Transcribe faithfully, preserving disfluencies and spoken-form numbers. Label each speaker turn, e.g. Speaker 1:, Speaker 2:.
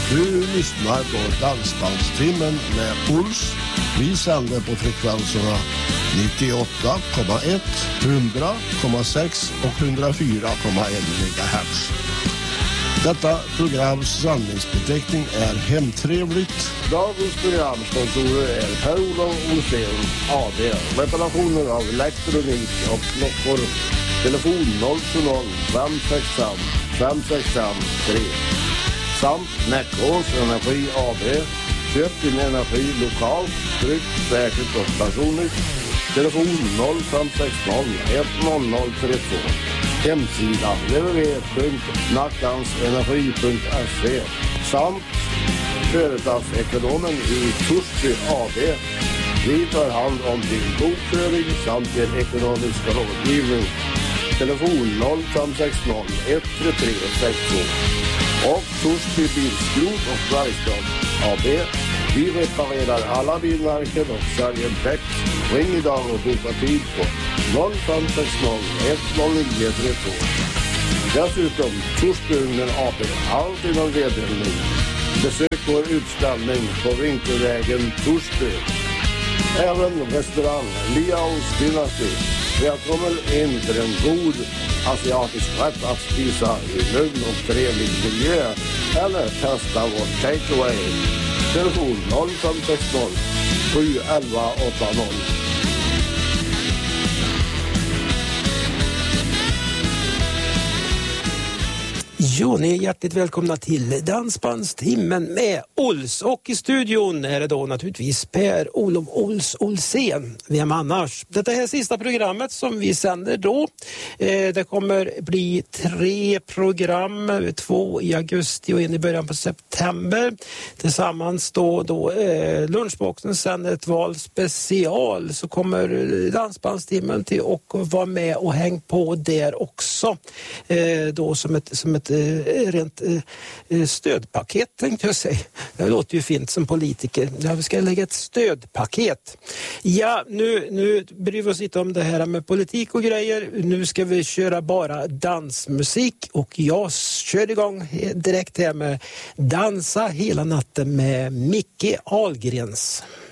Speaker 1: Du lyssnar på Dansbandstimmen med Ols. Vi sänder på frekvenserna nittioåtta komma ett, hundra komma sex och hundrafyra komma ett megahertz. Detta programs sändningsbeteckning är Hemtrevligt. Dagens programsponsorer är Per-Olof Olsén A D. Reparationer av elektronik och klockor. Telefon noll två noll fem sex fem fem sex fem tre. Samt Näckås Energi A B. Köp din energi lokalt, tryggt, säkert och personligt. Telefon noll fem sex noll ett noll noll tre två. Hemsida w w w punkt nackansenergi punkt se. Samt företagsekonomen i Torsby A B. Vi tar hand om din bokföring samt din ekonomiska rådgivning. Telefon noll fem sex noll ett tre tre sex två. Och Torsby Bilskrot och Verkstad A B. Vi reparerar alla bilmärken och säljer däck. Ring idag och boka tid på noll fem sex noll ett noll nio tre två. Dessutom Torsbyugnen A B. Allt inom vedhällning. Besök vår utställning på Vinkelvägen Torsby. Även restaurang Liaos Dynasty. Välkommen in till en god asiatisk rätt att spisa i lugn och trevlig miljö. Eller testa vår takeaway. Telefon noll fem sex noll sju ett ett åtta noll.
Speaker 2: Jo, ni är hjärtligt välkomna till Dansbandstimmen med Ols. Och i studion är det då naturligtvis Per-Olof Ols Olsén. Vem annars? Detta är sista programmet som vi sänder då. Eh, det kommer bli tre program, två i augusti och en i början på september. Tillsammans då, då eh, Lunchboxen sänder ett val special, så kommer Dansbandstimmen till och vara med och häng på där också. Eh, då som ett, som ett rent eh, stödpaket tänkte jag säga. Det låter ju fint som politiker. Jag ska lägga ett stödpaket. Ja, nu, nu bryr vi oss inte om det här med politik och grejer. Nu ska vi köra bara dansmusik och jag kör igång direkt här med Dansa hela natten med Micke Ahlgrens.